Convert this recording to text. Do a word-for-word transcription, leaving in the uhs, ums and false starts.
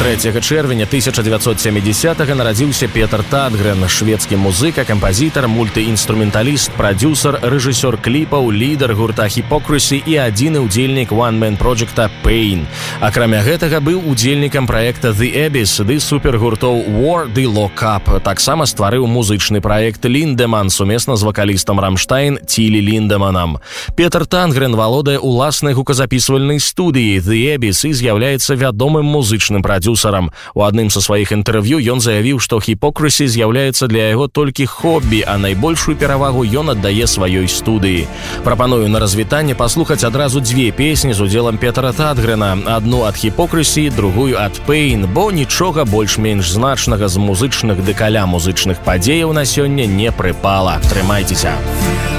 трэцяга чэрвеня тысяча дзевяцьсот сямідзесятага нарадзіўся Петр Тадгрен, шведскі музыка, кампазітар, мультыінструменталіст, прадзюсар, рэжысёр кліпаў, лідар гурта Hypocrisy і адзіны ўдзельнік one-man-проджекта Pain. Акрамя гэтага быў удзельнікам праекта The Abyss ды супергуртоў War ды Lock Up. Таксама стварыў музычны праект Линдеман сумесна з вакалістам Рамштайн Цілі Линдеманам. Петр Тадгрен валодае уласнай гуказапісвальнай студыяй The Abyss і з'яўляецца вядомым музычным прадзюсарам. У адным са сваіх інтэрв'ю ён заявіў, што Hypocrisy з'яўляецца для яго толькі хобі, а найбольшую перавагу ён аддае сваёй студыі. Прапаную на развітанне паслухаць адразу дзве песні з удзелам Петра Тадгрена. Адну ад Hypocrisy, другую ад Pain, бо нічога больш-менш значнага з музычных ды каля музычных падзеяў на сёння не прыпала. Трымайцеся!